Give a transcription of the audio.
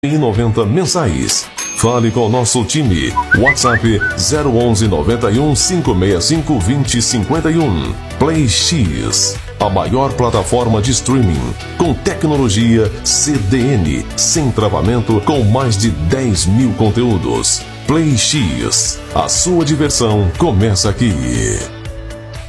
R$90 mensais. Fale com o nosso time. WhatsApp 011 91 565 2051. Play X, a maior plataforma de streaming com tecnologia CDN, sem travamento, com mais de 10 mil conteúdos. Play X, a sua diversão começa aqui.